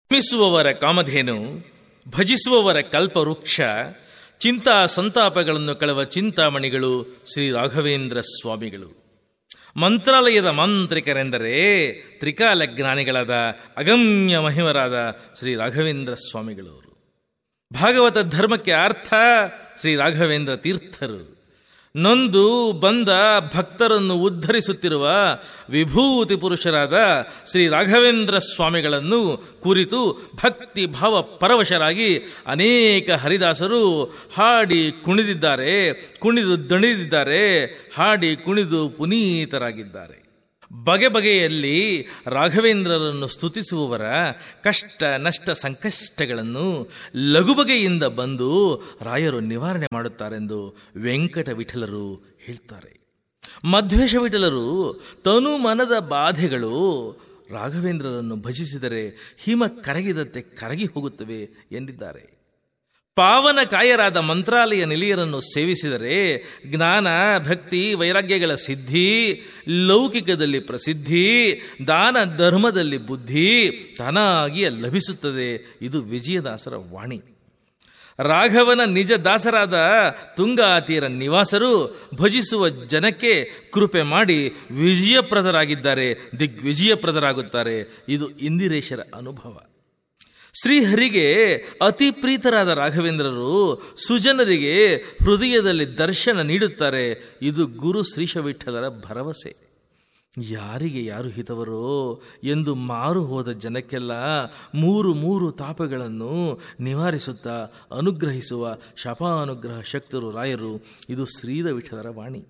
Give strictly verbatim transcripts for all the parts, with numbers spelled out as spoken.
ಮಿಸುವವರ ಕಾಮಧೇನು, ಭಜಿಸುವವರ ಕಲ್ಪವೃಕ್ಷ, ಚಿಂತಾ ಸಂತಾಪಗಳನ್ನು ಕಳೆವ ಚಿಂತಾಮಣಿಗಳು ಶ್ರೀ ರಾಘವೇಂದ್ರ ಸ್ವಾಮಿಗಳು. ಮಂತ್ರಾಲಯದ ಮಾಂತ್ರಿಕರೆಂದರೆ ತ್ರಿಕಾಲ ಜ್ಞಾನಿಗಳಾದ ಅಗಮ್ಯ ಮಹಿಮರಾದ ಶ್ರೀ ರಾಘವೇಂದ್ರ ಸ್ವಾಮಿಗಳವರು. ಭಾಗವತ ಧರ್ಮಕ್ಕೆ ಅರ್ಥ ಶ್ರೀ ರಾಘವೇಂದ್ರ ತೀರ್ಥರು. ನೊಂದು ಬಂದ ಭಕ್ತರನ್ನು ಉದ್ಧರಿಸುತ್ತಿರುವ ವಿಭೂತಿ ಪುರುಷರಾದ ಶ್ರೀ ರಾಘವೇಂದ್ರ ಸ್ವಾಮಿಗಳನ್ನು ಕುರಿತು ಭಕ್ತಿ ಭಾವ ಪರವಶರಾಗಿ ಅನೇಕ ಹರಿದಾಸರು ಹಾಡಿ ಕುಣಿದಿದ್ದಾರೆ, ಕುಣಿದು ದಣಿದಿದ್ದಾರೆ, ಹಾಡಿ ಕುಣಿದು ಪುನೀತರಾಗಿದ್ದಾರೆ. ಬಗೆ ಬಗೆಯಲ್ಲಿ ರಾಘವೇಂದ್ರರನ್ನು ಸ್ತುತಿಸುವವರ ಕಷ್ಟ ನಷ್ಟ ಸಂಕಷ್ಟಗಳನ್ನು ಲಘು ಬಗೆಯಿಂದ ಬಂದು ರಾಯರು ನಿವಾರಣೆ ಮಾಡುತ್ತಾರೆಂದು ವೆಂಕಟ ವಿಠಲರು ಹೇಳ್ತಾರೆ. ಮಧ್ವೇಶ ವಿಠಲರು ತನು ಮನದ ಬಾಧೆಗಳು ರಾಘವೇಂದ್ರರನ್ನು ಭಜಿಸಿದರೆ ಹಿಮ ಕರಗಿದಂತೆ ಕರಗಿ ಹೋಗುತ್ತವೆ ಎಂದಿದ್ದಾರೆ. ಪಾವನ ಕಾಯರಾದ ಮಂತ್ರಾಲಯ ನಿಲಿಯರನ್ನು ಸೇವಿಸಿದರೆ ಜ್ಞಾನ ಭಕ್ತಿ ವೈರಾಗ್ಯಗಳ ಸಿದ್ಧಿ, ಲೌಕಿಕದಲ್ಲಿ ಪ್ರಸಿದ್ಧಿ, ದಾನ ಧರ್ಮದಲ್ಲಿ ಬುದ್ಧಿ ತಾನಾಗಿ ಲಭಿಸುತ್ತದೆ. ಇದು ವಿಜಯದಾಸರ ವಾಣಿ. ರಾಘವನ ನಿಜ ದಾಸರಾದ ತುಂಗಾತೀರ ನಿವಾಸರು ಭಜಿಸುವ ಜನಕ್ಕೆ ಕೃಪೆ ಮಾಡಿ ವಿಜಯಪ್ರದರಾಗಿದ್ದಾರೆ, ದಿಗ್ವಿಜಯಪ್ರದರಾಗುತ್ತಾರೆ. ಇದು ಇಂದಿರೇಶರ ಅನುಭವ. ಶ್ರೀಹರಿಗೆ ಅತಿ ಪ್ರೀತರಾದ ರಾಘವೇಂದ್ರರು ಸುಜನರಿಗೆ ಹೃದಯದಲ್ಲಿ ದರ್ಶನ ನೀಡುತ್ತಾರೆ. ಇದು ಗುರು ಶ್ರೀಶವಿಠಲರ ಭರವಸೆ. ಯಾರಿಗೆ ಯಾರು ಹಿತವರೋ ಎಂದು ಮಾರು ಹೋದ ಜನಕ್ಕೆಲ್ಲ ಮೂರು ಮೂರು ತಾಪಗಳನ್ನು ನಿವಾರಿಸುತ್ತಾ ಅನುಗ್ರಹಿಸುವ ಶಪಾನುಗ್ರಹ ಶಕ್ತರು ರಾಯರು. ಇದು ಶ್ರೀದ ವಿಠಲರ ವಾಣಿ.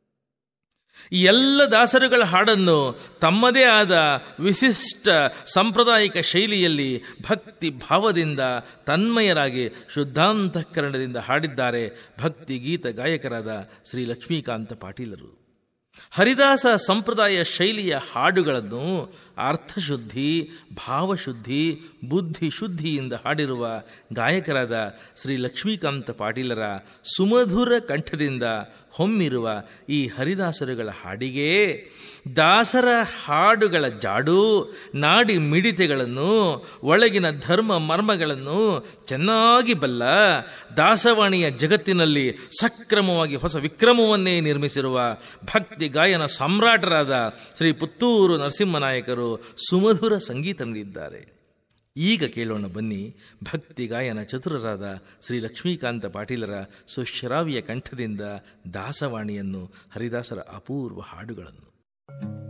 ಎಲ್ಲ ದಾಸರುಗಳ ಹಾಡನ್ನು ತಮ್ಮದೇ ಆದ ವಿಶಿಷ್ಟ ಸಾಂಪ್ರದಾಯಿಕ ಶೈಲಿಯಲ್ಲಿ ಭಕ್ತಿ ಭಾವದಿಂದ ತನ್ಮಯರಾಗಿ ಶುದ್ಧಾಂತಃಕರಣದಿಂದ ಹಾಡಿದ್ದಾರೆ ಭಕ್ತಿ ಗೀತ ಗಾಯಕರಾದ ಶ್ರೀ ಲಕ್ಷ್ಮೀಕಾಂತ ಪಾಟೀಲರು. ಹರಿದಾಸ ಸಂಪ್ರದಾಯ ಶೈಲಿಯ ಹಾಡುಗಳನ್ನು ಅರ್ಥಶುದ್ಧಿ, ಭಾವಶುದ್ಧಿ, ಬುದ್ಧಿ ಶುದ್ಧಿಯಿಂದ ಹಾಡಿರುವ ಗಾಯಕರಾದ ಶ್ರೀ ಲಕ್ಷ್ಮೀಕಾಂತ ಪಾಟೀಲರ ಸುಮಧುರ ಕಂಠದಿಂದ ಹೊಮ್ಮಿರುವ ಈ ಹರಿದಾಸರುಗಳ ಹಾಡಿಗೆ ದಾಸರ ಹಾಡುಗಳ ಜಾಡು, ನಾಡಿ ಮಿಡಿತೆಗಳನ್ನು, ಒಳಗಿನ ಧರ್ಮ ಮರ್ಮಗಳನ್ನು ಚೆನ್ನಾಗಿ ಬಲ್ಲ ದಾಸವಾಣಿಯ ಜಗತ್ತಿನಲ್ಲಿ ಸಕ್ರಮವಾಗಿ ಹೊಸ ವಿಕ್ರಮವನ್ನೇ ನಿರ್ಮಿಸಿರುವ ಭಕ್ತಿ ಗಾಯನ ಸಾಮ್ರಾಟರಾದ ಶ್ರೀ ಪುತ್ತೂರು ನರಸಿಂಹನಾಯಕರು ಸುಮಧುರ ಸಂಗೀತ ನೀಡಿದ್ದಾರೆ. ಈಗ ಕೇಳೋಣ ಬನ್ನಿ ಭಕ್ತಿ ಗಾಯನ ಚತುರರಾದ ಶ್ರೀ ಲಕ್ಷ್ಮೀಕಾಂತ ಪಾಟೀಲರ ಸುಶ್ರಾವ್ಯ ಕಂಠದಿಂದ ದಾಸವಾಣಿಯನ್ನು, ಹರಿದಾಸರ ಅಪೂರ್ವ ಹಾಡುಗಳನ್ನು.